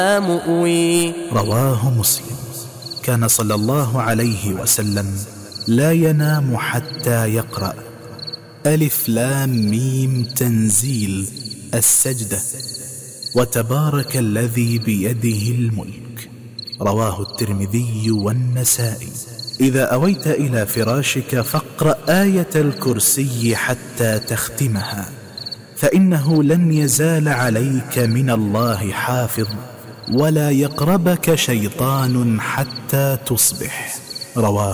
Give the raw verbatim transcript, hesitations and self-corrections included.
مؤوي. رواه مسلم. كان صلى الله عليه وسلم لا ينام حتى يقرأ ألف لام ميم تنزيل السجدة وتبارك الذي بيده الملك. رواه الترمذي والنسائي. إذا أويت إلى فراشك فاقرأ آية الكرسي حتى تختمها، فإنه لن يزال عليك من الله حافظ، ولا يقربك شيطان حتى تصبح. رواه